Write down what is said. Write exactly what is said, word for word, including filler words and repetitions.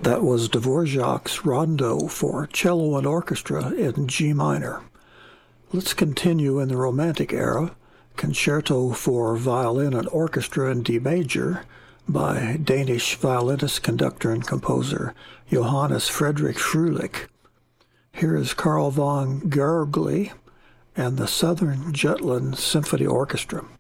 That was Dvorak's Rondo for cello and orchestra in G minor. Let's continue in the Romantic era, Concerto for Violin and Orchestra in D major by Danish violinist, conductor, and composer Johannes Friedrich Fröhlich. Here is Carl von Gergely and the Southern Jutland Symphony Orchestra.